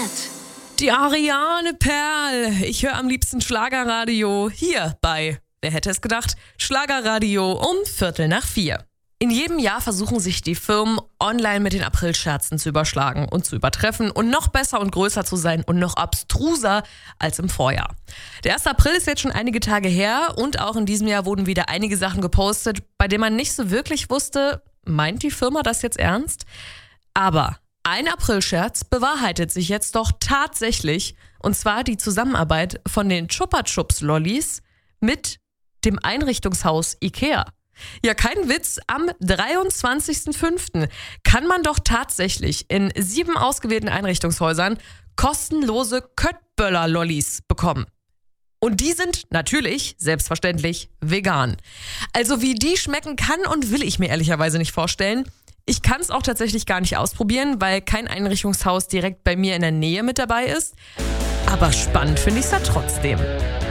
Die Ariane Perl. Ich höre am liebsten Schlagerradio hier bei, wer hätte es gedacht, Schlagerradio um 3:45. In jedem Jahr versuchen sich die Firmen online mit den Aprilscherzen zu überschlagen und zu übertreffen und noch besser und größer zu sein und noch abstruser als im Vorjahr. Der 1. April ist jetzt schon einige Tage her und auch in diesem Jahr wurden wieder einige Sachen gepostet, bei denen man nicht so wirklich wusste, meint die Firma das jetzt ernst? Aber ein Aprilscherz bewahrheitet sich jetzt doch tatsächlich, und zwar die Zusammenarbeit von den Chupa Chups Lollis mit dem Einrichtungshaus IKEA. Ja, kein Witz, am 23.05. kann man doch tatsächlich in 7 ausgewählten Einrichtungshäusern kostenlose Köttböller-Lollis bekommen. Und die sind natürlich, selbstverständlich, vegan. Also wie die schmecken kann und will ich mir ehrlicherweise nicht vorstellen. Ich kann es auch tatsächlich gar nicht ausprobieren, weil kein Einrichtungshaus direkt bei mir in der Nähe mit dabei ist. Aber spannend finde ich es ja trotzdem.